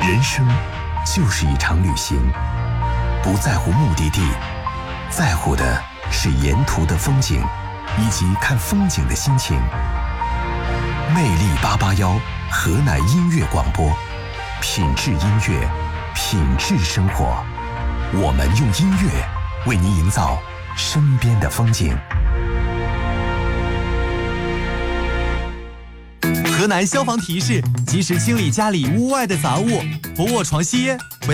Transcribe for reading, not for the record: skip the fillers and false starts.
人生就是一场旅行，不在乎目的地，在乎的是沿途的风景以及看风景的心情。魅力881河南音乐广播，品质音乐，品质生活。我们用音乐为您营造身边的风景。 河南消防提示：及时清理家里屋外的杂物，不卧床吸烟。